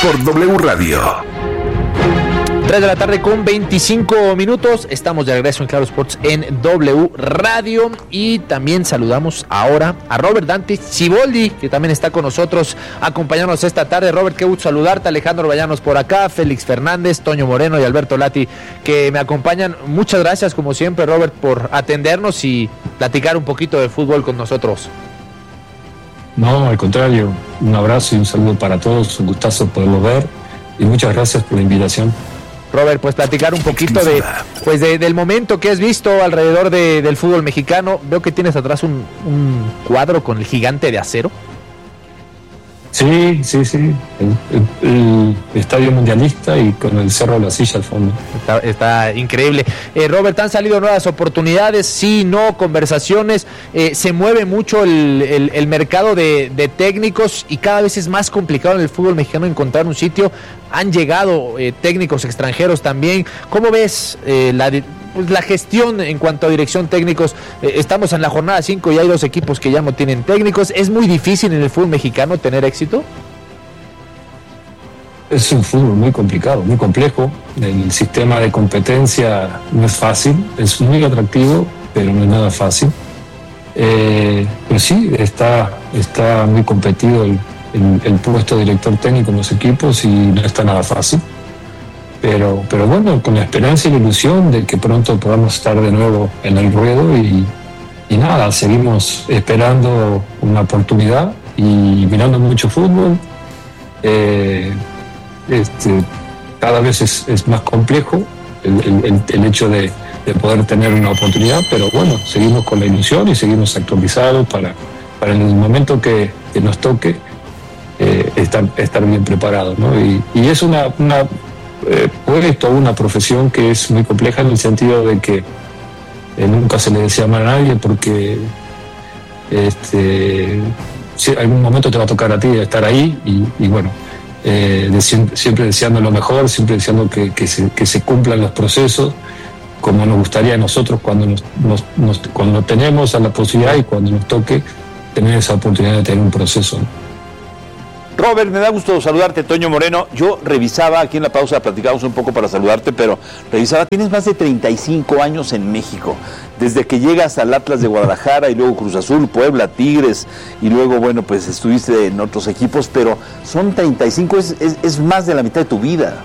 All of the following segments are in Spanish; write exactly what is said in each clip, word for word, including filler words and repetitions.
por W Radio. tres de la tarde con veinticinco minutos. Estamos de regreso en Claro Sports en W Radio. Y también saludamos ahora a Robert Dante Siboldi, que también está con nosotros acompañándonos esta tarde. Robert, qué gusto saludarte. Alejandro Vallanos por acá, Félix Fernández, Toño Moreno y Alberto Lati, que me acompañan. Muchas gracias, como siempre, Robert, por atendernos y platicar un poquito de fútbol con nosotros. No, al contrario, un abrazo y un saludo para todos. Un gustazo poderlo ver y muchas gracias por la invitación. Robert, pues platicar un poquito de, pues de, del momento que has visto alrededor de, del fútbol mexicano. Veo que tienes atrás un, un cuadro con el Gigante de Acero. Sí, sí, sí. El, el, el estadio mundialista y con el Cerro de la Silla al fondo. Está, está increíble. Eh, Robert, han salido nuevas oportunidades, sí, no, conversaciones. Eh, se mueve mucho el, el, el mercado de, de técnicos y cada vez es más complicado en el fútbol mexicano encontrar un sitio. Han llegado eh, técnicos extranjeros también. ¿Cómo ves eh, la, pues, la gestión en cuanto a dirección técnicos? Eh, estamos en la jornada cinco y hay dos equipos que ya no tienen técnicos. ¿Es muy difícil en el fútbol mexicano tener éxito? Es un fútbol muy complicado, muy complejo. El sistema de competencia no es fácil, es muy atractivo, pero no es nada fácil. Eh, pero sí, está, está muy competido el El, el puesto de director técnico en los equipos y no está nada fácil, pero, pero bueno, con la esperanza y la ilusión de que pronto podamos estar de nuevo en el ruedo y, y nada, seguimos esperando una oportunidad y mirando mucho fútbol. Eh, este, cada vez es, es más complejo el, el, el hecho de, de poder tener una oportunidad, pero bueno, seguimos con la ilusión y seguimos actualizados para, para en el momento que, que nos toque Eh, estar, estar bien preparado, ¿no? Y, y es una, una eh, puesto, una profesión que es muy compleja en el sentido de que eh, nunca se le desea mal a nadie porque este, si, algún momento te va a tocar a ti estar ahí y, y bueno, eh, de, siempre, siempre deseando lo mejor, siempre deseando que, que, se, que se cumplan los procesos como nos gustaría a nosotros cuando, nos, nos, nos, cuando tenemos a la posibilidad y cuando nos toque tener esa oportunidad de tener un proceso, ¿no? Robert, me da gusto saludarte, Toño Moreno. Yo revisaba, aquí en la pausa platicamos un poco para saludarte, pero revisaba, tienes más de treinta y cinco años en México, desde que llegas al Atlas de Guadalajara y luego Cruz Azul, Puebla, Tigres, y luego, bueno, pues estuviste en otros equipos, pero son treinta y cinco, es, es, es más de la mitad de tu vida.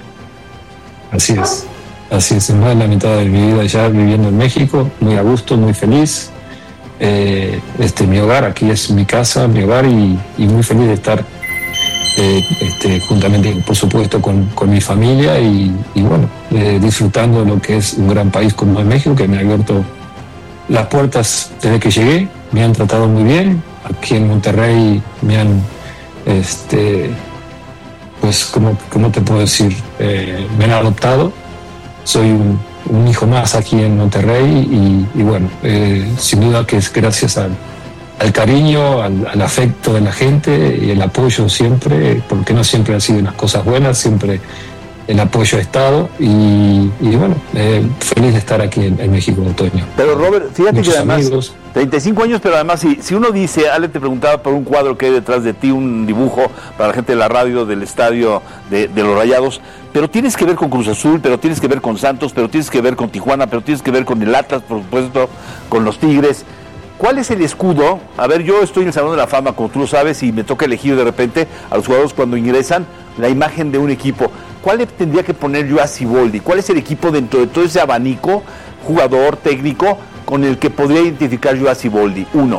Así es, así es, es más de la mitad de mi vida ya viviendo en México, muy a gusto, muy feliz. Eh, este, mi hogar, aquí es mi casa, mi hogar, y, y muy feliz de estar Eh, este, juntamente, por supuesto, con, con mi familia y, y bueno, eh, disfrutando de lo que es un gran país como es México, que me ha abierto las puertas desde que llegué, me han tratado muy bien, aquí en Monterrey me han, este, pues, ¿cómo, cómo te puedo decir? Eh, me han adoptado, soy un, un hijo más aquí en Monterrey y, y bueno, eh, sin duda que es gracias a al cariño, al, al afecto de la gente y el apoyo siempre, porque no siempre han sido unas cosas buenas, siempre el apoyo ha estado y, y bueno, eh, feliz de estar aquí en, en México, Antonio. Pero Robert, fíjate Muchos que además, amigos. treinta y cinco años, pero además si, si uno dice, Ale te preguntaba por un cuadro que hay detrás de ti, un dibujo para la gente de la radio del estadio de, de los Rayados, pero tienes que ver con Cruz Azul, pero tienes que ver con Santos, pero tienes que ver con Tijuana, pero tienes que ver con el Atlas, por supuesto, con los Tigres. ¿Cuál es el escudo? A ver, yo estoy en el Salón de la Fama, como tú lo sabes, y me toca elegir de repente a los jugadores cuando ingresan la imagen de un equipo. ¿Cuál le tendría que poner yo a Siboldi? ¿Cuál es el equipo dentro de todo ese abanico, jugador, técnico, con el que podría identificar yo a Siboldi? Uno.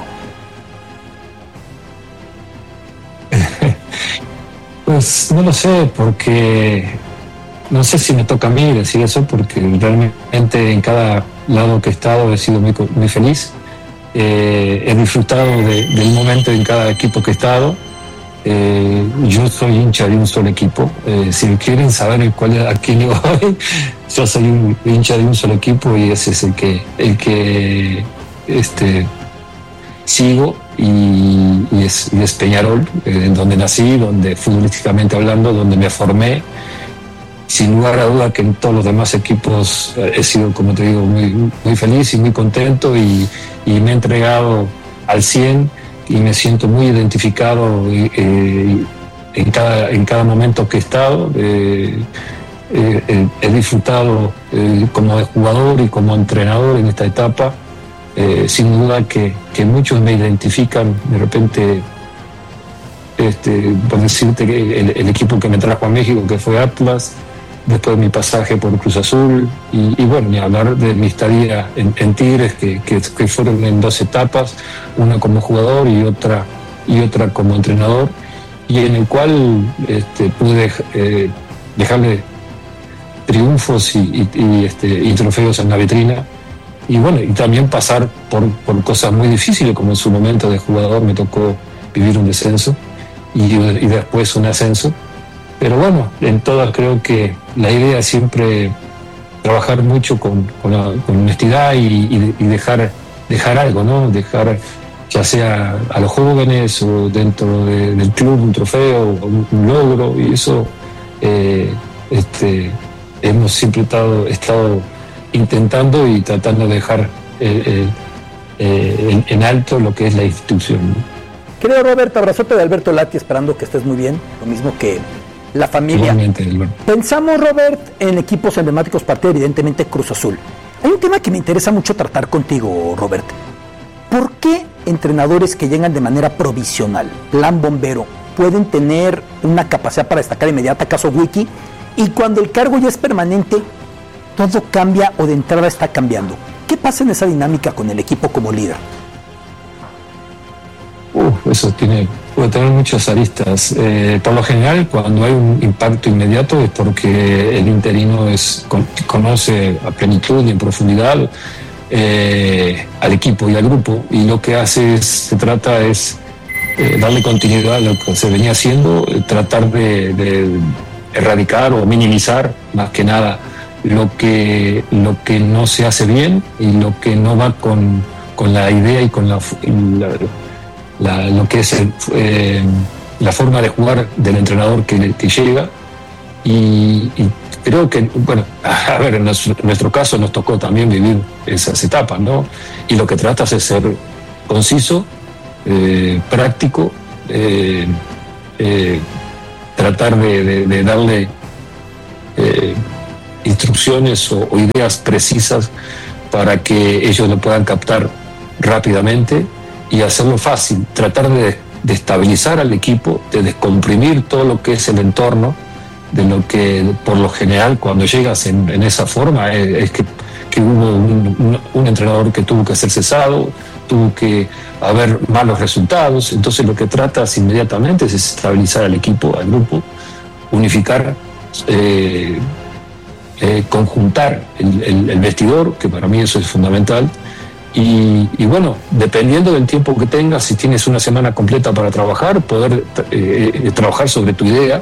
Pues no lo sé, porque no sé si me toca a mí decir eso, porque realmente en cada lado que he estado he sido muy, muy feliz. Eh, he disfrutado de, del momento en cada equipo que he estado. Eh, yo soy hincha de un solo equipo. Eh, si quieren saber cuál, a quién le voy, yo soy un hincha de un solo equipo y ese es el que, el que este, sigo y, y, es, y es Peñarol, eh, en donde nací, donde futbolísticamente hablando, donde me formé. Sin lugar a duda que en todos los demás equipos he sido, como te digo, muy, muy feliz y muy contento y, y me he entregado al cien y me siento muy identificado eh, en, cada, en cada momento que he estado. Eh, eh, eh, he disfrutado eh, como jugador y como entrenador en esta etapa. Eh, sin duda que, que muchos me identifican de repente, este, por decirte que el, el equipo que me trajo a México, que fue Atlas, después de mi pasaje por Cruz Azul, y, y bueno, ni hablar de mi estadía en, en Tigres, que, que, que fueron en dos etapas, una como jugador y otra, y otra como entrenador, y en el cual este, pude eh, dejarle triunfos y, y, y, este, y trofeos en la vitrina. Y bueno, y también pasar por, por cosas muy difíciles, como en su momento de jugador me tocó vivir un descenso y, y después un ascenso. Pero bueno, en todas creo que la idea es siempre trabajar mucho con, con, con honestidad y, y, y dejar, dejar algo, ¿no? Dejar, ya sea a los jóvenes o dentro de, del club, un trofeo, un, un logro, y eso eh, este, hemos siempre estado, estado intentando y tratando de dejar eh, eh, eh, en, en alto lo que es la institución, ¿no? Querido Roberto, abrazote de Alberto Lati, esperando que estés muy bien, lo mismo que la familia. Pensamos, Robert, en equipos emblemáticos, parte evidentemente Cruz Azul. Hay un tema que me interesa mucho tratar contigo, Robert. ¿Por qué entrenadores que llegan de manera provisional, plan bombero, pueden tener una capacidad para destacar inmediata, caso Wiki, y cuando el cargo ya es permanente, todo cambia o de entrada está cambiando? ¿Qué pasa en esa dinámica con el equipo como líder? Uh, eso tiene, puede tener muchas aristas. Eh, por lo general, cuando hay un impacto inmediato es porque el interino es, con, conoce a plenitud y en profundidad eh, al equipo y al grupo, y lo que hace es, se trata es eh, darle continuidad a lo que se venía haciendo, eh, tratar de, de erradicar o minimizar más que nada lo que, lo que no se hace bien y lo que no va con, con la idea y con la, la, la lo que es el, eh, la forma de jugar del entrenador que, que llega. Y, y creo que, bueno, a ver, en nuestro, en nuestro caso nos tocó también vivir esas etapas, ¿no? Y lo que tratas es ser conciso, eh, práctico, eh, eh, tratar de, de, de darle eh, instrucciones o, o ideas precisas para que ellos lo puedan captar rápidamente y hacerlo fácil, tratar de, de estabilizar al equipo, de descomprimir todo lo que es el entorno, de lo que por lo general cuando llegas en, en esa forma es, es que, que hubo un, un, un entrenador que tuvo que ser cesado, tuvo que haber malos resultados, entonces lo que tratas inmediatamente es estabilizar al equipo, al grupo, unificar, eh, eh, conjuntar el, el, el vestidor, que para mí eso es fundamental. Y, y bueno, dependiendo del tiempo que tengas, si tienes una semana completa para trabajar, poder eh, trabajar sobre tu idea,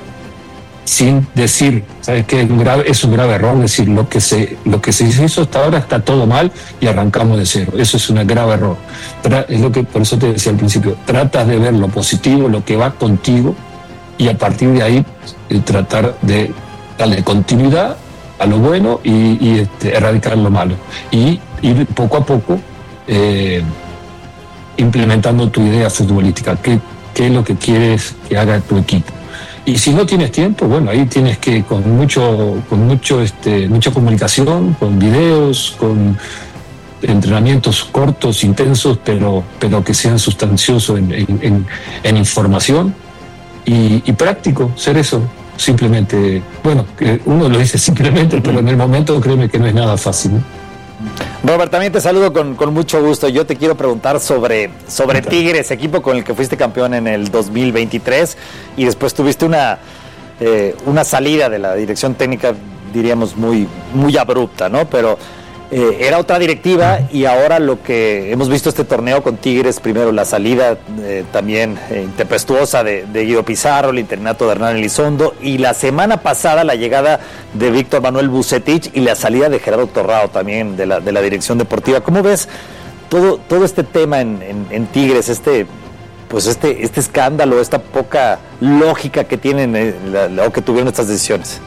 sin decir, ¿sabes qué? Es un grave, es un grave error decir lo que se lo que se hizo hasta ahora está todo mal y arrancamos de cero. Eso es un grave error. Tra- es lo que por eso te decía al principio, tratas de ver lo positivo, lo que va contigo, y a partir de ahí eh, tratar de darle continuidad a lo bueno y, y este, erradicar lo malo. Y ir poco a poco eh, implementando tu idea futbolística, qué, qué es lo que quieres que haga tu equipo. Y si no tienes tiempo, bueno, ahí tienes que con mucho, con mucho, este, mucha comunicación, con videos, con entrenamientos cortos, intensos, pero, pero que sean sustanciosos en, en, en, en información y, y práctico, ser eso, simplemente, bueno, que uno lo dice simplemente, pero en el momento créeme que no es nada fácil, ¿no? Robert, también te saludo con, con mucho gusto. Yo te quiero preguntar sobre, sobre Tigres, equipo con el que fuiste campeón en el dos mil veintitrés y después tuviste una, eh, una salida de la dirección técnica, diríamos, muy, muy abrupta, ¿no? Pero eh, era otra directiva y ahora lo que hemos visto este torneo con Tigres, primero la salida eh, también eh, tempestuosa de, de Guido Pizarro, el interinato de Hernán Elizondo, y la semana pasada la llegada de Víctor Manuel Vucetich y la salida de Gerardo Torrado también de la, de la dirección deportiva. ¿Cómo ves todo, todo este tema en, en, en Tigres, este, pues este, este escándalo, esta poca lógica que tienen eh, la, la, o que tuvieron estas decisiones?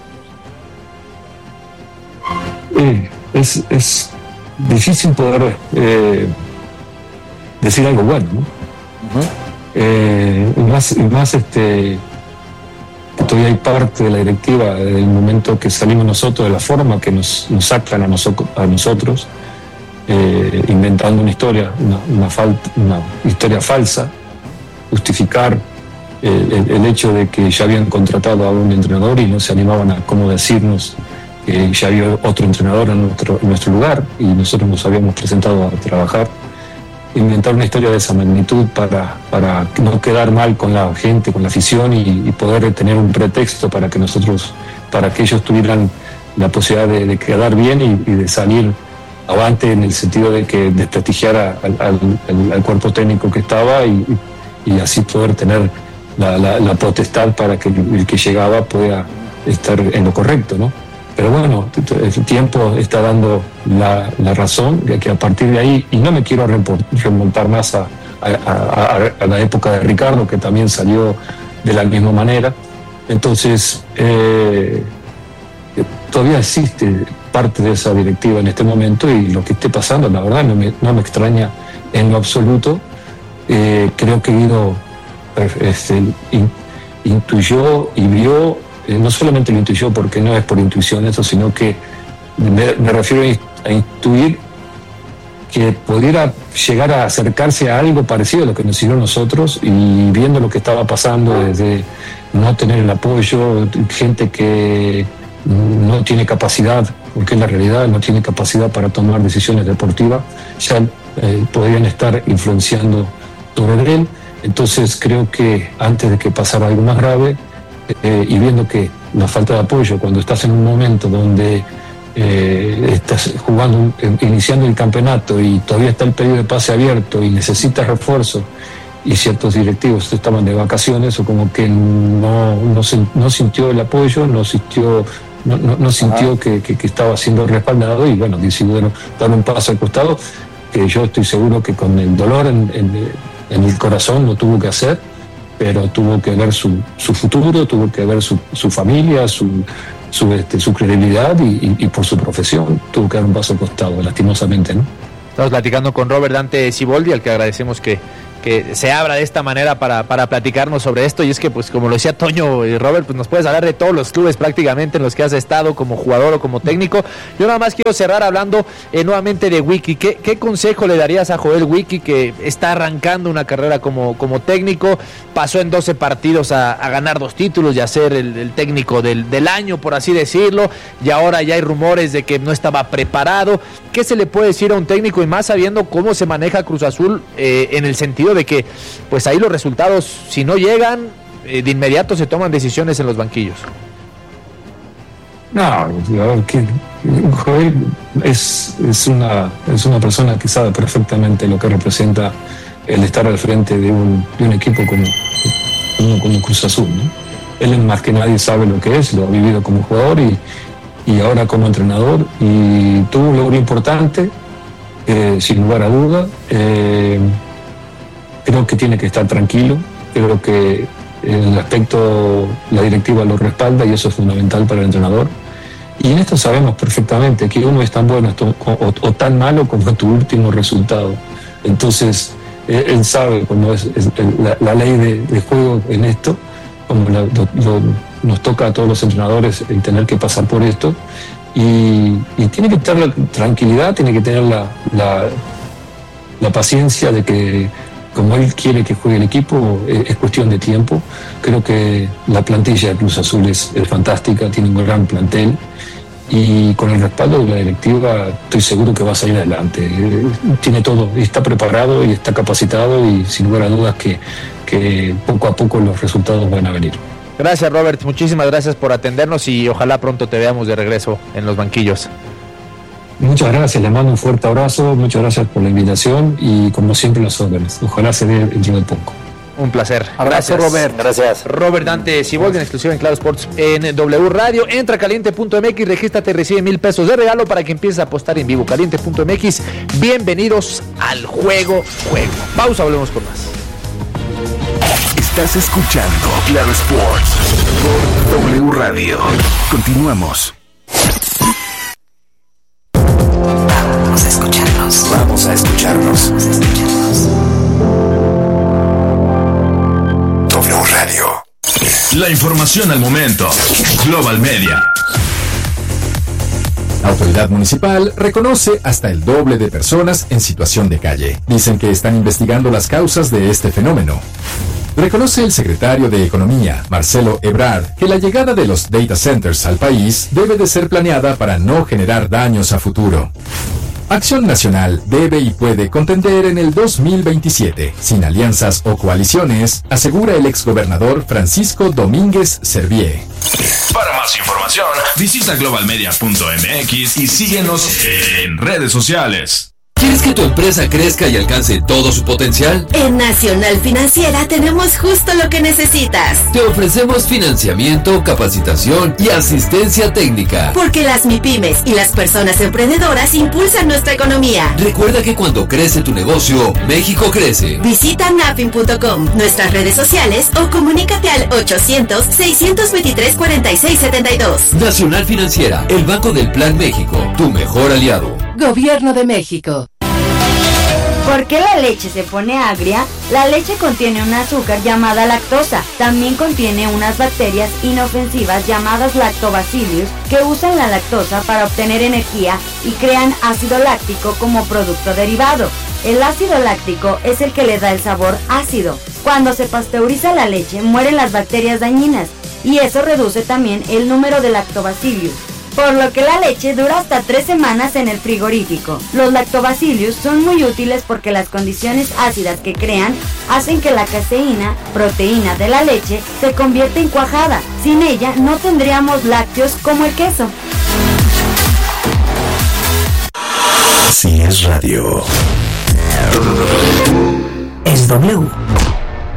Eh, es, es difícil poder eh, decir algo bueno, ¿no? Uh-huh. Eh, más, más este todavía hay parte de la directiva del momento que salimos nosotros, de la forma que nos, nos sacan a, noso- a nosotros, eh, inventando una historia, una, una, falta, una historia falsa, justificar el, el, el hecho de que ya habían contratado a un entrenador y no se animaban a cómo decirnos que ya había otro entrenador en nuestro, en nuestro lugar y nosotros nos habíamos presentado a trabajar. Inventar una historia de esa magnitud para, para no quedar mal con la gente, con la afición y, y poder tener un pretexto para que nosotros, para que ellos tuvieran la posibilidad de, de quedar bien y, y de salir avante en el sentido de que desprestigiara al, al, al, al cuerpo técnico que estaba y, y así poder tener la, la, la potestad para que el que llegaba pueda estar en lo correcto, ¿no? Pero bueno, el tiempo está dando la, la razón de que a partir de ahí, y no me quiero remontar más a, a, a, a la época de Ricardo, que también salió de la misma manera. Entonces, eh, todavía existe parte de esa directiva en este momento y lo que esté pasando, la verdad, no me, no me extraña en lo absoluto. Eh, creo que Guido este, in, intuyó y vio. No solamente lo intuyó porque no es por intuición eso, sino que me, me refiero a intuir que pudiera llegar a acercarse a algo parecido a lo que nos hicieron nosotros y viendo lo que estaba pasando desde no tener el apoyo, gente que no tiene capacidad, porque es la realidad, no tiene capacidad para tomar decisiones deportivas, ya eh, podrían estar influenciando sobre él. Entonces creo que antes de que pasara algo más grave, Eh, y viendo que la falta de apoyo, cuando estás en un momento donde eh, estás jugando, eh, iniciando el campeonato y todavía está el pedido de pase abierto y necesitas refuerzo y ciertos directivos estaban de vacaciones o como que no, no, se, no sintió el apoyo, no sintió, no, no, no sintió que, que, que estaba siendo respaldado y bueno, decidieron dar un paso al costado que yo estoy seguro que con el dolor en, en, en el corazón lo tuvo que hacer, pero tuvo que ver su, su futuro, tuvo que ver su, su familia, su, su, este, su credibilidad y, y, y por su profesión tuvo que dar un paso al costado, lastimosamente, ¿no? Estamos platicando con Robert Dante Siboldi, al que agradecemos que, que se abra de esta manera para, para platicarnos sobre esto. Y es que, pues, como lo decía Toño y Robert, pues nos puedes hablar de todos los clubes prácticamente en los que has estado como jugador o como técnico. Yo nada más quiero cerrar hablando eh, nuevamente de Wiki. ¿Qué, ¿Qué consejo le darías a Joel Wiki, que está arrancando una carrera como, como técnico? Pasó en doce partidos a, a ganar dos títulos y a ser el, el técnico del, del año, por así decirlo. Y ahora ya hay rumores de que no estaba preparado. ¿Qué se le puede decir a un técnico, y más sabiendo cómo se maneja Cruz Azul, eh, en el sentido de que pues ahí los resultados, si no llegan, eh, de inmediato se toman decisiones en los banquillos? No, a ver, que Joel es, es, una, es una persona que sabe perfectamente lo que representa el estar al frente de un, de un equipo como, como, como Cruz Azul, ¿no? Él más que nadie sabe lo que es, lo ha vivido como jugador y, y ahora como entrenador, y tuvo un logro importante, eh, sin lugar a duda. Eh, creo que tiene que estar tranquilo, creo que en el aspecto la directiva lo respalda y eso es fundamental para el entrenador. Y en esto sabemos perfectamente que uno es tan bueno o, o, o tan malo como tu último resultado. Entonces, él, él sabe cómo es, es la, la ley de, de juego en esto, como la, lo, lo, nos toca a todos los entrenadores el tener que pasar por esto. Y, y tiene que tener la tranquilidad, tiene que tener la, la, la paciencia de que, como él quiere que juegue el equipo, es, es cuestión de tiempo. Creo que la plantilla de Cruz Azul es, es fantástica, tiene un gran plantel y con el respaldo de la directiva estoy seguro que va a salir adelante. Tiene todo, está preparado y está capacitado y sin lugar a dudas que, que poco a poco los resultados van a venir. Gracias, Robert, muchísimas gracias por atendernos y ojalá pronto te veamos de regreso en los banquillos. Muchas gracias, le mando un fuerte abrazo, muchas gracias por la invitación y como siempre las órdenes. Ojalá se dé dentro de poco. Un placer. Abrazo, Gracias, Robert. Gracias. Robert Dante Siboldi, en exclusiva en Claro Sports en W Radio. Entra a caliente punto m x, regístrate y recibe mil pesos de regalo para que empieces a apostar en vivo. caliente punto m x. Bienvenidos al Juego Juego. Pausa, volvemos con más. Estás escuchando Claro Sports por W Radio. Continuamos. Vamos a escucharnos. Vamos a escucharnos. Vamos a escucharnos. W Radio. La información al momento. Global Media. La autoridad municipal reconoce hasta el doble de personas en situación de calle. Dicen que están investigando las causas de este fenómeno. Reconoce el secretario de Economía, Marcelo Ebrard, que la llegada de los data centers al país debe de ser planeada para no generar daños a futuro. Acción Nacional debe y puede contender en el dos mil veintisiete, sin alianzas o coaliciones, asegura el exgobernador Francisco Domínguez Servié. Para más información, visita global media punto m x y síguenos en redes sociales. ¿Quieres que tu empresa crezca y alcance todo su potencial? En Nacional Financiera tenemos justo lo que necesitas. Te ofrecemos financiamiento, capacitación y asistencia técnica. Porque las MIPYMES y las personas emprendedoras impulsan nuestra economía. Recuerda que cuando crece tu negocio, México crece. Visita nafin punto com, nuestras redes sociales o comunícate al ochocientos, seiscientos veintitrés, cuarenta y seis setenta y dos. Nacional Financiera, el Banco del Plan México, tu mejor aliado. Gobierno de México. ¿Por qué la leche se pone agria? La leche contiene un azúcar llamada lactosa. También contiene unas bacterias inofensivas llamadas lactobacillus que usan la lactosa para obtener energía y crean ácido láctico como producto derivado. El ácido láctico es el que le da el sabor ácido. Cuando se pasteuriza la leche mueren las bacterias dañinas y eso reduce también el número de lactobacillus, por lo que la leche dura hasta tres semanas en el frigorífico. Los lactobacillus son muy útiles porque las condiciones ácidas que crean hacen que la caseína, proteína de la leche, se convierta en cuajada. Sin ella no tendríamos lácteos como el queso. Así es radio. Es W.